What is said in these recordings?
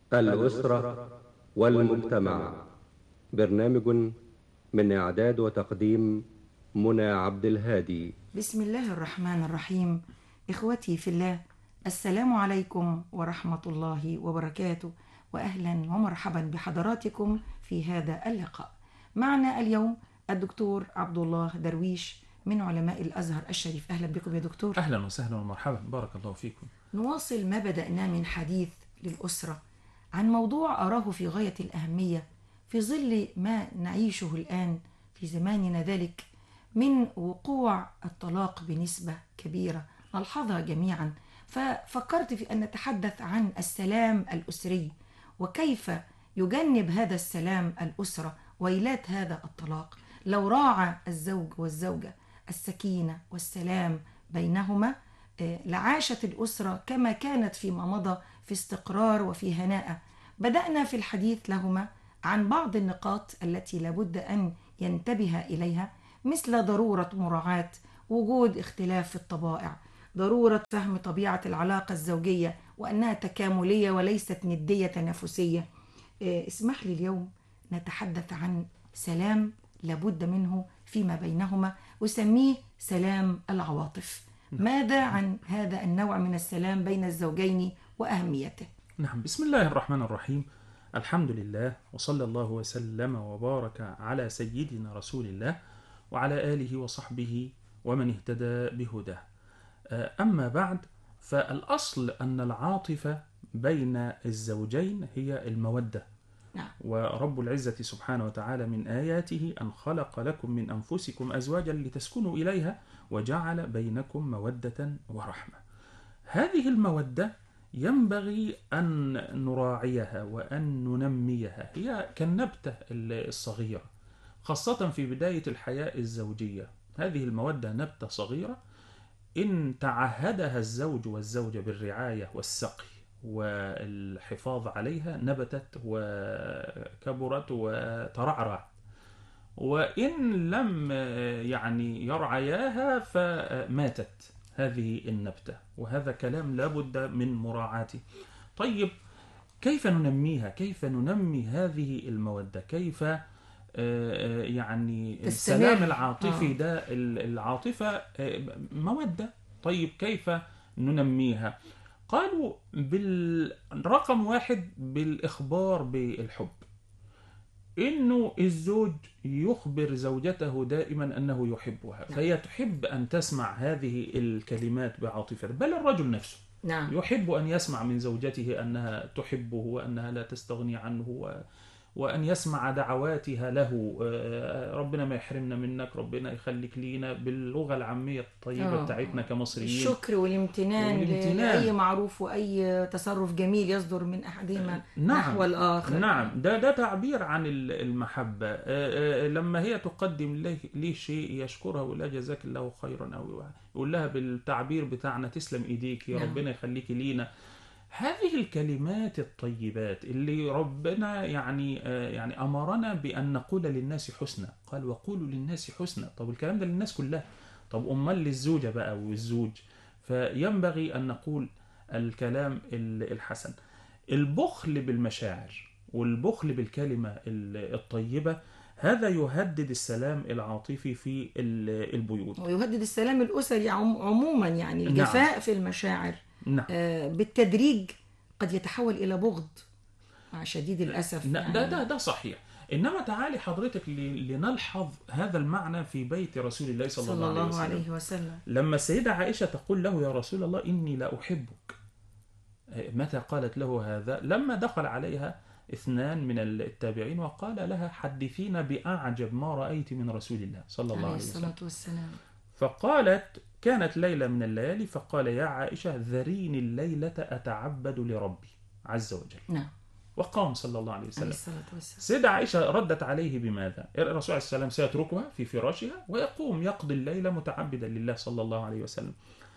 الأسرة والمجتمع. برنامج من إعداد وتقديم منى عبد الهادي. بسم الله الرحمن الرحيم. إخوتي في الله، السلام عليكم ورحمة الله وبركاته، وأهلا ومرحبا بحضراتكم في هذا اللقاء. معنا اليوم الدكتور عبد الله درويش من علماء الأزهر الشريف. أهلا بكم يا دكتور. أهلا وسهلا ومرحبا، بارك الله فيكم. نواصل ما بدأنا من حديث للأسرة عن موضوع أراه في غاية الأهمية في ظل ما نعيشه الآن في زماننا ذلك من وقوع الطلاق بنسبة كبيرة نلحظها جميعا. ففكرت في أن نتحدث عن السلام الأسري وكيف يجنب هذا السلام الأسرة ويلات هذا الطلاق لو راعى الزوج والزوجة السكينة والسلام بينهما. لعاشت الأسرة كما كانت فيما مضى في استقرار وفي هناء. بدأنا في الحديث لهما عن بعض النقاط التي لابد أن ينتبه إليها، مثل ضرورة مراعاة وجود اختلاف في الطبائع، ضرورة فهم طبيعة العلاقة الزوجية وأنها تكاملية وليست ندية تنافسية. اسمح لي اليوم نتحدث عن سلام لابد منه فيما بينهما، أسميه سلام العواطف. ماذا عن هذا النوع من السلام بين الزوجين وأهميته؟ نعم، بسم الله الرحمن الرحيم. الحمد لله، وصلى الله وسلم وبارك على سيدنا رسول الله وعلى آله وصحبه ومن اهتدى بهداه. أما بعد، فالأصل أن العاطفة بين الزوجين هي المودة. نعم. ورب العزة سبحانه وتعالى من آياته أن خلق لكم من أنفسكم أزواجا لتسكنوا إليها وجعل بينكم مودة ورحمة. هذه المودة ينبغي أن نراعيها وأن ننميها، هي كالنبتة الصغيرة، خاصة في بداية الحياة الزوجية. هذه المودة نبتة صغيرة، إن تعهدها الزوج والزوجة بالرعاية والسقي والحفاظ عليها نبتت وكبرت وترعرعت، وإن لم يرعياها فماتت هذه النبتة، وهذا كلام لابد من مراعاته. طيب، كيف ننميها؟ كيف ننمي هذه المودة؟ كيف السلام العاطفي ده؟ العاطفة مودة. طيب، كيف ننميها؟ قالوا بالرقم 1 بالإخبار بالحب، إنه الزوج يخبر زوجته دائما أنه يحبها، فهي تحب أن تسمع هذه الكلمات بعاطفة. بل الرجل نفسه يحب أن يسمع من زوجته أنها تحبه وأنها لا تستغني عنه، وأن يسمع دعواتها له. ربنا ما يحرمنا منك، ربنا يخليك لينا، باللغة العامية الطيبة بتاعتنا كمصريين. الشكر والامتنان لأي معروف وأي تصرف جميل يصدر من أحدهما نحو الآخر. نعم، ده تعبير عن المحبة. لما هي تقدم ليه شيء يشكرها ويقول لها جزاك الله خيرا، أو يقول لها بالتعبير بتاعنا تسلم إيديك يا ربنا يخليك لينا. هذه الكلمات الطيبات اللي ربنا أمرنا بأن نقول للناس حسنى، قال وقولوا للناس حسنى. طب الكلام ده للناس كلها، طب أمال للزوجة بقى والزوج؟ فينبغي أن نقول الكلام الحسن. البخل بالمشاعر والبخل بالكلمة الطيبة هذا يهدد السلام العاطفي في البيوت، ويهدد السلام الأسري عموما. الجفاء في المشاعر بالتدريج قد يتحول إلى بغض مع شديد الأسف. ده صحيح. إنما تعالي حضرتك لنلحظ هذا المعنى في بيت رسول الله صلى الله عليه وسلم. لما السيدة عائشة تقول له يا رسول الله إني لا أحبك، متى قالت له هذا؟ لما دخل عليها 2 من التابعين وقال لها حدثينا بأعجب ما رأيت من رسول الله صلى الله عليه وسلم. فقالت كانت ليلة من الليالي فقال يا عائشة ذريني الليلة أتعبد لربي عز وجل. وقام صلى الله عليه وسلم. سيدة عائشة ردت عليه بماذا؟ الرسول عليه السلام سيتركها في فراشها ويقوم يقضي الليلة متعبدا لله صلى الله عليه وسلم.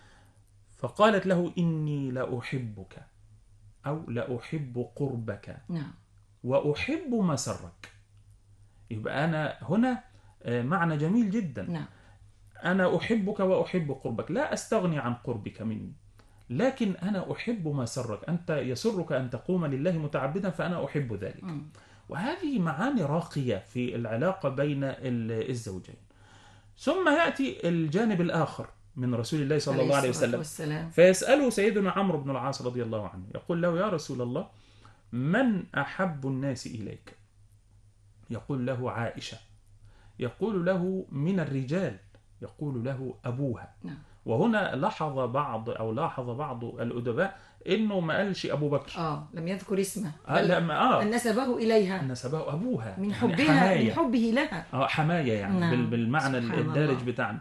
فقالت له إني لأحبك أو لأحب قربك وأحب مسرك. يبقى أنا هنا معنى جميل جدا. أنا أحبك وأحب قربك، لا أستغني عن قربك مني، لكن أنا أحب ما سرك، أنت يسرك أن تقوم لله متعبدا فأنا أحب ذلك. وهذه معاني راقية في العلاقة بين الزوجين. ثم يأتي الجانب الآخر من رسول الله صلى الله عليه وسلم، فيسأله سيدنا عمرو بن العاص رضي الله عنه، يقول له: يا رسول الله، من أحب الناس إليك؟ يقول له: عائشة. يقول له: من الرجال؟ يقول له: أبوها. وهنا لاحظ بعض الأدباء إنه ما قالش أبو بكر، لم يذكر اسمه، نسبه إليها، نسبه أبوها من حبها، من حبه لها، حماية يعني بالمعنى الدارج بتاعنا.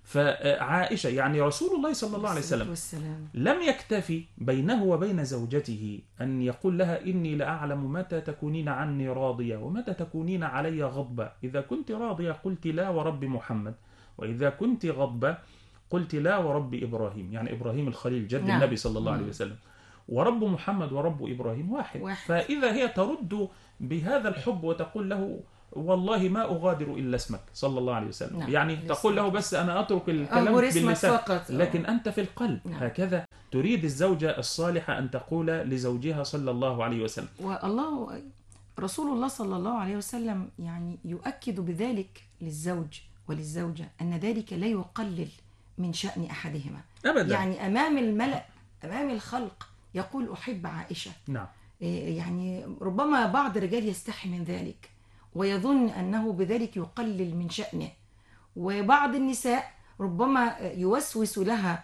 فعائشة يعني رسول الله صلى الله عليه وسلم لم يكتفي بينه وبين زوجته أن يقول لها: إني لأعلم متى تكونين عني راضية ومتى تكونين علي غضبة، إذا كنت راضية قلت لا ورب محمد، وإذا كنت غضبة قلت لا ورب إبراهيم، يعني إبراهيم الخليل جد النبي صلى الله عليه وسلم، ورب محمد ورب إبراهيم واحد. فإذا هي ترد بهذا الحب وتقول له: والله ما أغادر إلا اسمك صلى الله عليه وسلم، يعني تقول له بس أنا أترك الكلام باللسان لكن أنت في القلب. هكذا تريد الزوجة الصالحة أن تقول لزوجها صلى الله عليه وسلم. والله رسول الله صلى الله عليه وسلم يعني يؤكد بذلك للزوج وللزوجة أن ذلك لا يقلل من شأن أحدهما أبدا. يعني أمام الملأ، أمام الخلق، يقول: أحب عائشة. نعم. يعني ربما بعض الرجال يستحي من ذلك ويظن أنه بذلك يقلل من شأنه، وبعض النساء ربما يوسوس لها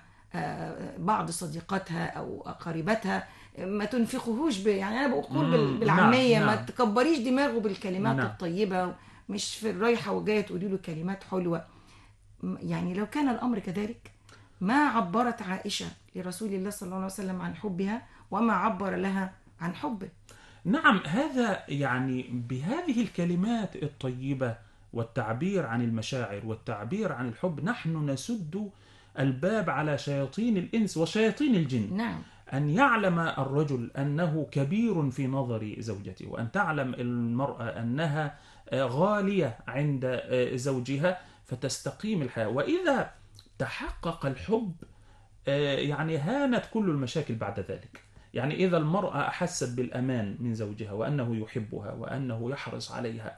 بعض صديقاتها أو قريبتها: ما تنفقهوش يعني أنا بقول بالعامية، ما تكبريش دماغه بالكلمات الطيبة، مش في الرايحة وجاية تقولي له كلمات حلوة. يعني لو كان الأمر كذلك ما عبرت عائشة لرسول الله صلى الله عليه وسلم عن حبها وما عبر لها عن حبه. نعم، هذا يعني بهذه الكلمات الطيبة والتعبير عن المشاعر والتعبير عن الحب نحن نسد الباب على شياطين الإنس وشياطين الجن. نعم. أن يعلم الرجل أنه كبير في نظر زوجته، وأن تعلم المرأة أنها غالية عند زوجها، فتستقيم الحياة. وإذا تحقق الحب يعني هانت كل المشاكل بعد ذلك. يعني إذا المرأة أحست بالأمان من زوجها وأنه يحبها وأنه يحرص عليها،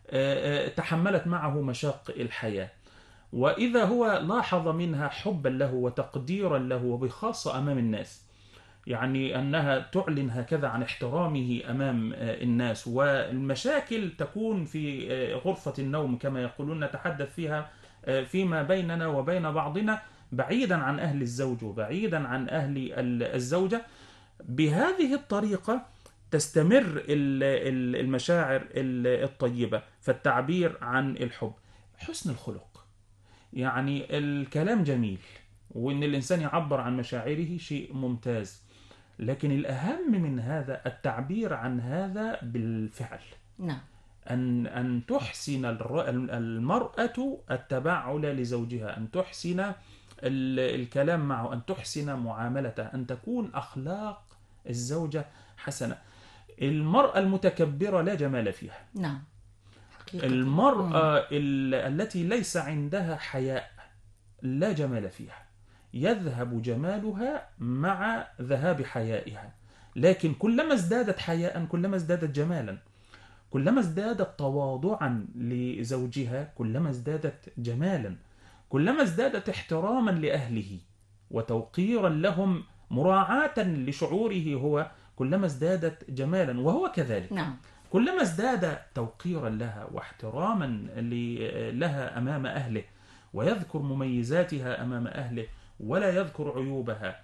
تحملت معه مشاق الحياة، وإذا هو لاحظ منها حبا له وتقديرا له، وبخاصة أمام الناس، يعني أنها تعلن هكذا عن احترامه أمام الناس، والمشاكل تكون في غرفة النوم كما يقولون، نتحدث فيها فيما بيننا وبين بعضنا بعيدا عن أهل الزوج وبعيدا عن أهل الزوجة. بهذه الطريقة تستمر المشاعر الطيبة، فالتعبير عن الحب، حسن الخلق، يعني الكلام جميل وإن الإنسان يعبر عن مشاعره شيء ممتاز، لكن الأهم من هذا التعبير عن هذا بالفعل. نعم. أن تحسن المرأة التبعل لزوجها، أن تحسن الكلام معه، أن تحسن معاملته، أن تكون أخلاق الزوجة حسنة. المرأة المتكبرة لا جمال فيها. نعم. المرأة التي ليس عندها حياء لا جمال فيها، يذهب جمالها مع ذهاب حيائها. لكن كلما ازدادت حياء كلما ازدادت جمالا، كلما ازدادت تواضعا لزوجها كلما ازدادت جمالا، كلما ازدادت احتراما لأهله وتوقيرا لهم مراعاة لشعوره هو كلما ازدادت جمالا، وهو كذلك. نعم. كلما ازداد توقيرا لها واحتراما لها أمام أهله، ويذكر مميزاتها أمام أهله ولا يذكر عيوبها،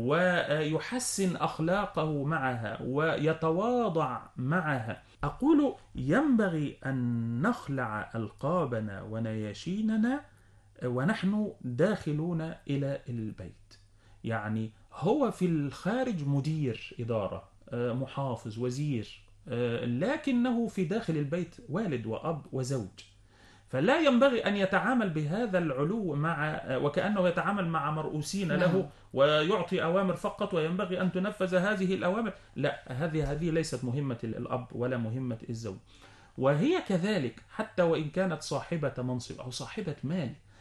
ويحسن أخلاقه معها ويتواضع معها. أقول ينبغي أن نخلع ألقابنا ونياشيننا ونحن داخلون إلى البيت. يعني هو في الخارج مدير إدارة، محافظ، وزير، لكنه في داخل البيت والد وأب وزوج، فلا ينبغي أن يتعامل بهذا العلو مع وكأنه يتعامل مع مرؤوسين له ويعطي أوامر فقط وينبغي أن تنفذ هذه الأوامر. لا، هذه ليست مهمة الأب ولا مهمة الزوج. وهي كذلك حتى وإن كانت صاحبة منصب أو صاحبة مال،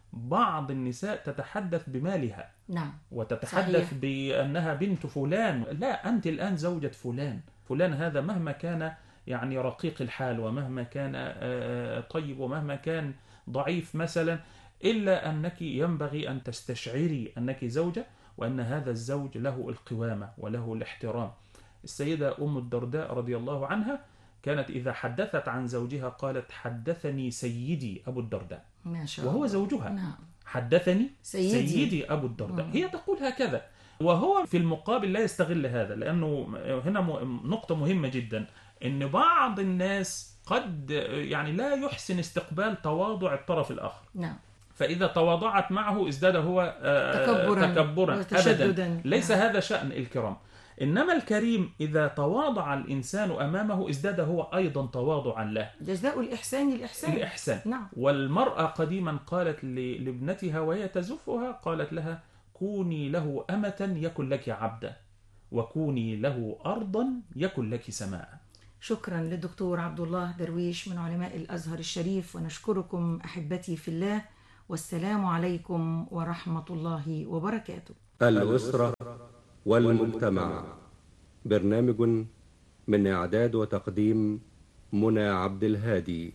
بعض النساء تتحدث بمالها، نعم، وتتحدث صحيح. بأنها بنت فلان. لا، أنت الآن زوجة فلان. فلان هذا مهما كان يعني رقيق الحال، ومهما كان طيب، ومهما كان ضعيف مثلا، إلا أنك ينبغي أن تستشعري أنك زوجة، وأن هذا الزوج له القوامة وله الاحترام. السيدة أم الدرداء رضي الله عنها كانت إذا حدثت عن زوجها قالت: حدثني سيدي أبو الدرداء، ما شاء وهو الله. زوجها. نعم. حدثني سيدي أبو الدرداء. هي تقول هكذا، وهو في المقابل لا يستغل هذا، لأنه هنا نقطة مهمة جدا، إن بعض الناس قد يعني لا يحسن استقبال تواضع الطرف الآخر. نعم. فإذا تواضعت معه ازداد هو تكبرا أبدا. ليس هذا شأن الكرام. إنما الكريم إذا تواضع الإنسان أمامه ازداد هو أيضا تواضعا له. جزاء الإحسان الإحسان. نعم. والمرأة قديما قالت لابنتها وهي تزفها، قالت لها: كوني له أمة يكن لك عبدا، وكوني له أرضا يكن لك سماء. شكرا للدكتور عبد الله درويش من علماء الأزهر الشريف، ونشكركم أحبتي في الله، والسلام عليكم ورحمة الله وبركاته. الأسرة والمجتمع، برنامج من إعداد وتقديم منى عبد الهادي.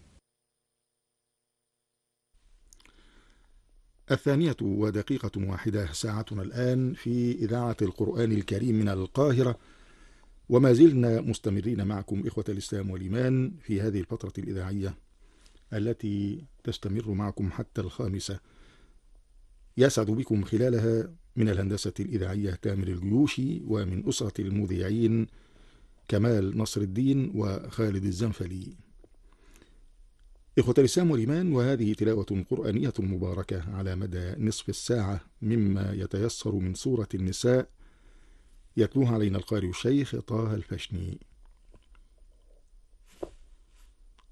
1:01 ساعتنا الآن في إذاعة القرآن الكريم من القاهرة، وما زلنا مستمرين معكم إخوة الإسلام والإيمان في هذه الفترة الإذاعية التي تستمر معكم حتى 5. يسعد بكم خلالها من الهندسة الإذاعية تامر الجيوشي، ومن أسرة المذيعين كمال نصر الدين وخالد الزنفلي. إخوة الإسلام والإيمان، وهذه تلاوة قرآنية مباركة على مدى نصف الساعة مما يتيسر من سورة النساء، يتلوها علينا القارئ الشيخ طه الفشني.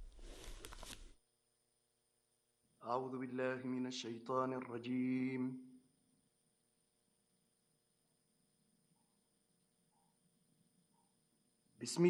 أعوذ بالله من الشيطان الرجيم.